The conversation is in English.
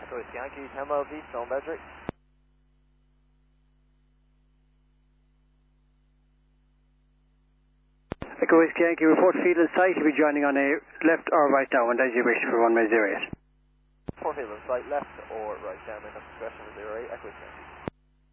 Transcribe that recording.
Echo Whiskey Yankee, 10 miles east, on Bedrick. Echo Whiskey Yankee, report field in sight. You'll be joining on a left or right downwind as you wish for 1 mile 08. Four field in sight, left or right downwind, that's discretion for 08, Echo Whiskey Yankee.